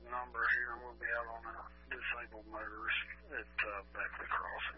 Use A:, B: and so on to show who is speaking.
A: number here. I'm going to be out on a disabled motorist at Beckley Crossing.